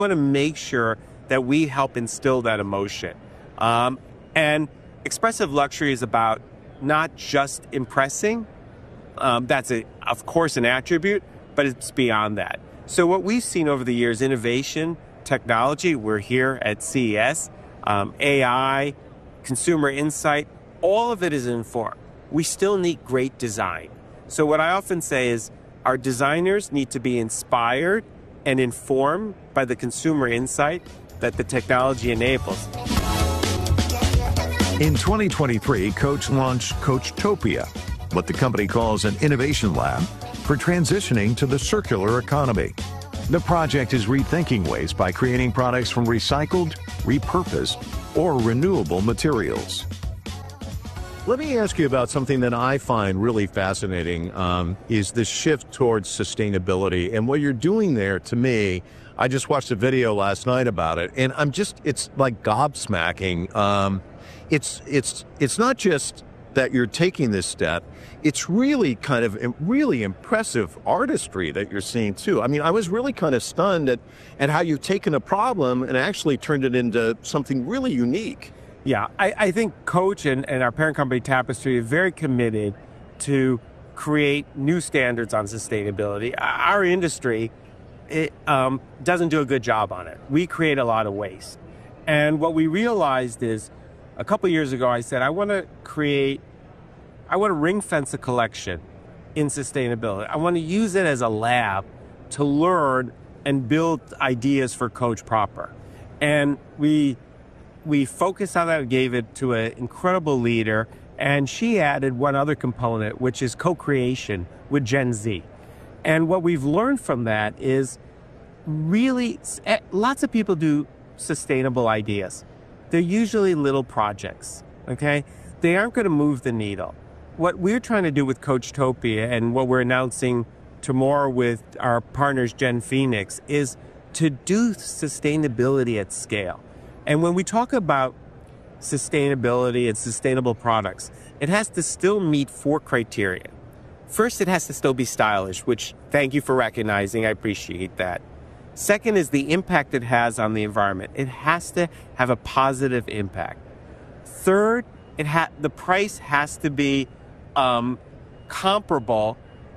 want to make sure that we help instill that emotion. And expressive luxury is about not just impressing. That's, of course, an attribute, but it's beyond that. So what we've seen over the years, innovation, technology, we're here at CES, AI, consumer insight, all of it is informed. We still need great design. So what I often say is our designers need to be inspired and informed by the consumer insight that the technology enables. In 2023, Coach launched Coachtopia, what the company calls an innovation lab for transitioning to the circular economy. The project is rethinking waste by creating products from recycled, repurposed, or renewable materials. Let me ask you about something that I find really fascinating, is the shift towards sustainability. And what you're doing there, to me, I just watched a video last night about it, and it's like gobsmacking. It's not just that you're taking this step, it's really kind of really impressive artistry that you're seeing too. I mean, I was really kind of stunned at how you've taken a problem and actually turned it into something really unique. Yeah, I think Coach and our parent company Tapestry are very committed to create new standards on sustainability. Our industry doesn't do a good job on it. We create a lot of waste. And what we realized is a couple of years ago, I said, I want to ring fence a collection in sustainability. I want to use it as a lab to learn and build ideas for Coach proper. And we focused on that, gave it to an incredible leader, and she added one other component, which is co-creation with Gen Z. And what we've learned from that is really, lots of people do sustainable ideas. They're usually little projects, okay? They aren't going to move the needle. What we're trying to do with Coachtopia and what we're announcing tomorrow with our partners Gen Phoenix is to do sustainability at scale. And when we talk about sustainability and sustainable products, it has to still meet 4 criteria. First, it has to still be stylish, which thank you for recognizing. I appreciate that. Second is the impact it has on the environment. It has to have a positive impact. Third, the price has to be comparable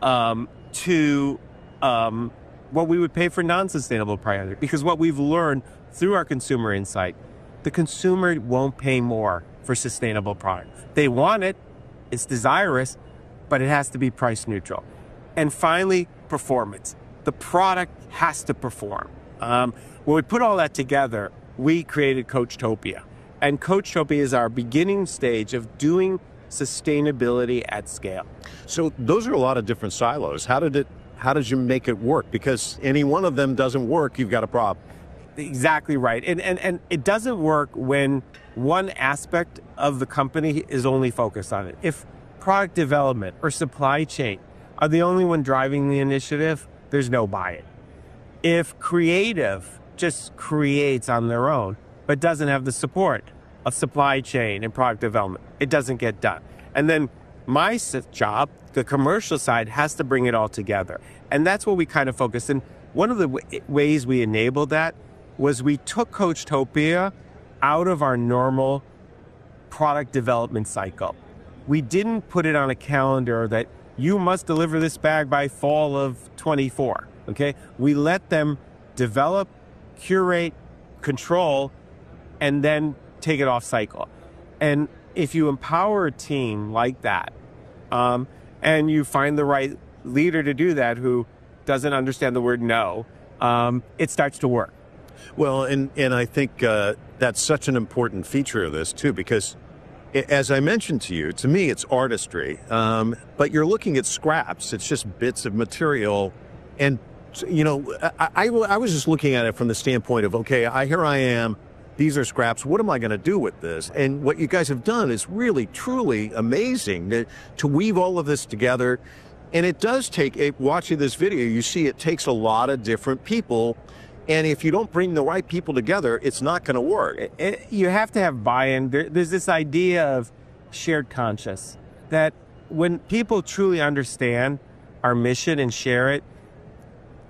to what we would pay for non-sustainable products. Because what we've learned through our consumer insight, the consumer won't pay more for sustainable products. They want it, it's desirous, but it has to be price neutral. And finally, performance. The product has to perform. When we put all that together, we created Coachtopia. And Coachtopia is our beginning stage of doing sustainability at scale. So those are a lot of different silos. How did you make it work? Because any one of them doesn't work, you've got a problem. Exactly right. And it doesn't work when one aspect of the company is only focused on it. If product development or supply chain are the only one driving the initiative, there's no buy-in. If creative just creates on their own, but doesn't have the support of supply chain and product development, it doesn't get done. And then my job, the commercial side, has to bring it all together. And that's what we kind of focus. And one of the ways we enabled that was we took Coachtopia out of our normal product development cycle. We didn't put it on a calendar that you must deliver this bag by fall of 24, okay? We let them develop, curate, control, and then take it off cycle. And if you empower a team like that, and you find the right leader to do that who doesn't understand the word no, it starts to work. Well, and I think that's such an important feature of this, too, because as I mentioned to you, to me, it's artistry. But you're looking at scraps. It's just bits of material. And, you know, I was just looking at it from the standpoint of, okay, here I am. These are scraps. What am I going to do with this? And what you guys have done is really, truly amazing to weave all of this together. And it does take, watching this video, you see it takes a lot of different people. And if you don't bring the right people together, it's not going to work. You have to have buy-in. There's this idea of shared conscious, that when people truly understand our mission and share it,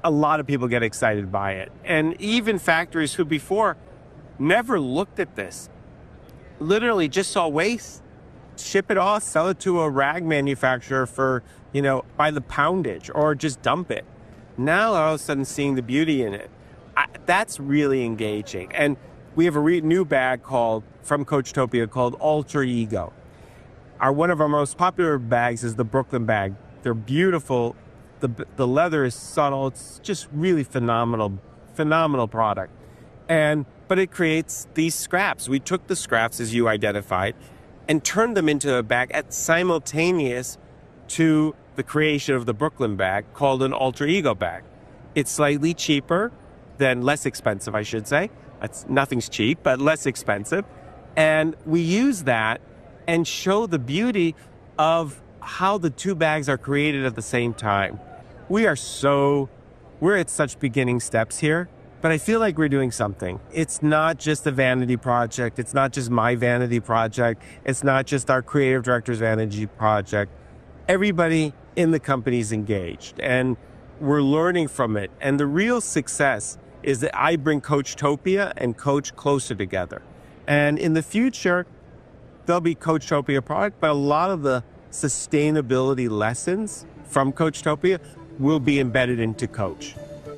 a lot of people get excited by it. And even factories who before never looked at this, literally just saw waste, ship it off, sell it to a rag manufacturer for, by the poundage, or just dump it. Now all of a sudden seeing the beauty in it, that's really engaging. And we have a new bag from Coachtopia called Alter Ego. One of our most popular bags is the Brooklyn bag. They're beautiful. The leather is subtle. It's just really phenomenal product. But it creates these scraps. We took the scraps, as you identified, and turned them into a bag simultaneous to the creation of the Brooklyn bag, called an Alter Ego bag. It's slightly cheaper less expensive, I should say. Nothing's cheap, but less expensive. And we use that and show the beauty of how the two bags are created at the same time. We're at such beginning steps here, but I feel like we're doing something. It's not just a vanity project. It's not just my vanity project. It's not just our creative director's vanity project. Everybody in the company is engaged, and we're learning from it. And the real success is that I bring Coachtopia and Coach closer together. And in the future, there'll be Coachtopia product, but a lot of the sustainability lessons from Coachtopia will be embedded into Coach.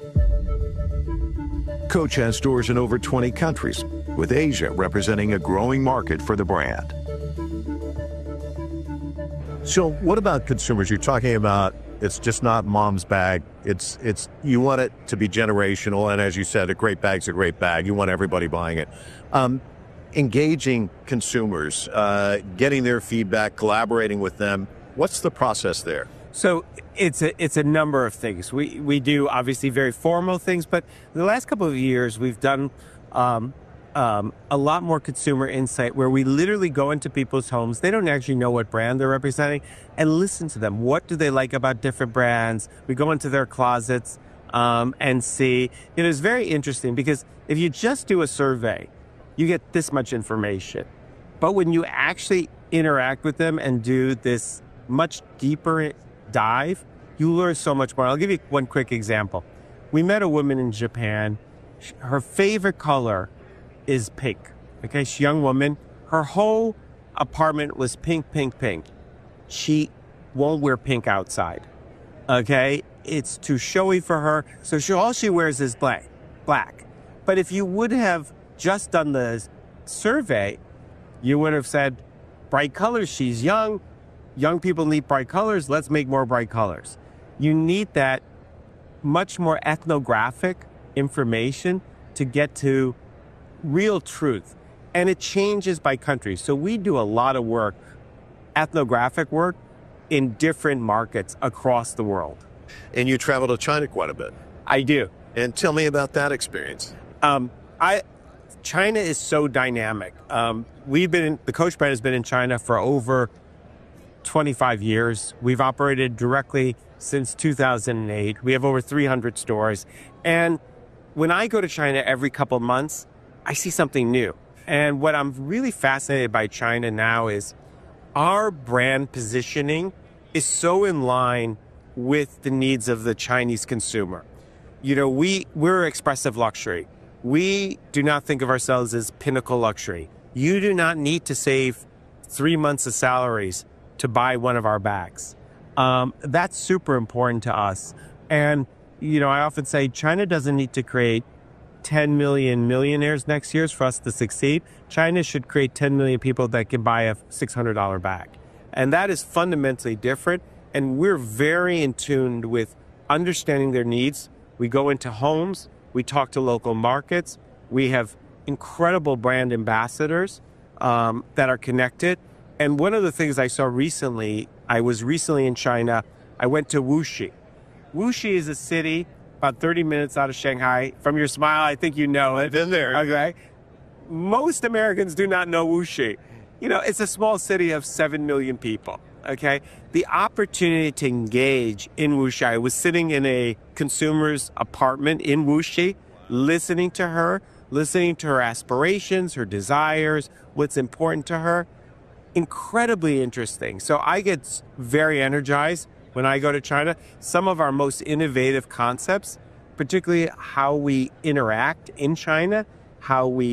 Coach has stores in over 20 countries, with Asia representing a growing market for the brand. So what about consumers? You're talking about it's just not mom's bag. It's you want it to be generational, and as you said, a great bag's a great bag. You want everybody buying it. Engaging consumers, getting their feedback, collaborating with them. What's the process there? So it's a number of things. We do obviously very formal things, but the last couple of years we've done a lot more consumer insight, where we literally go into people's homes. They don't actually know what brand they're representing, and listen to them. What do they like about different brands? We go into their closets and see. It is very interesting, because if you just do a survey, you get this much information. But when you actually interact with them and do this much deeper dive, you learn so much more. I'll give you one quick example. We met a woman in Japan. Her favorite color is pink. Okay, she's a young woman. Her whole apartment was pink, pink, pink. She won't wear pink outside. Okay, it's too showy for her. So all she wears is black. But if you would have just done the survey, you would have said bright colors. She's young. Young people need bright colors. Let's make more bright colors. You need that much more ethnographic information to get to real truth. And it changes by country. So we do a lot of work, ethnographic work, in different markets across the world. And you travel to China quite a bit. I do. And tell me about that experience. China is so dynamic. The Coach brand has been in China for over 25 years. We've operated directly since 2008. We have over 300 stores. And when I go to China every couple months, I see something new. And what I'm really fascinated by China now is our brand positioning is so in line with the needs of the Chinese consumer. We're expressive luxury. We do not think of ourselves as pinnacle luxury. You do not need to save 3 months of salaries to buy one of our bags. That's super important to us. And, I often say China doesn't need to create 10 million millionaires next year for us to succeed. China should create 10 million people that can buy a $600 bag. And that is fundamentally different. And we're very in tune with understanding their needs. We go into homes. We talk to local markets. We have incredible brand ambassadors that are connected. And one of the things I saw recently, I was recently in China. I went to Wuxi. Wuxi is a city about 30 minutes out of Shanghai. From your smile, I think you know it. I've been there. Okay. Most Americans do not know Wuxi. It's a small city of 7 million people. Okay. The opportunity to engage in Wuxi. I was sitting in a consumer's apartment in Wuxi, listening to her aspirations, her desires, what's important to her. Incredibly interesting. So I get very energized when I go to China. Some of our most innovative concepts particularly how we interact in China, how we